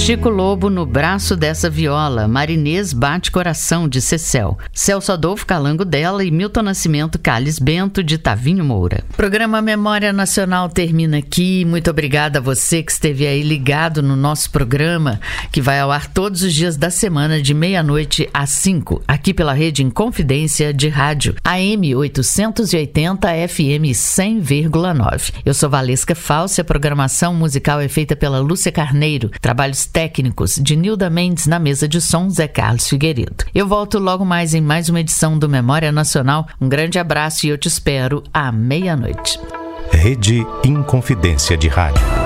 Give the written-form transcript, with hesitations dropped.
Chico Lobo no braço dessa viola, Marinês Bate Coração, de Cecel, Celso Adolfo Calango dela e Milton Nascimento Calles Bento, de Tavinho Moura. O programa Memória Nacional termina aqui. Muito obrigada a você que esteve aí ligado no nosso programa, que vai ao ar todos os dias da semana, de 12h às 5h, aqui pela rede Inconfidência de Rádio, AM 880, FM 100,9. Eu sou Valesca Falsi, a programação musical é feita pela Lúcia Carneiro, trabalhos técnicos de Nilda Mendes, na mesa de som Zé Carlos Figueiredo. Eu volto logo mais em mais uma edição do Memória Nacional. Um grande abraço e eu te espero à 12h. Rede Inconfidência de Rádio.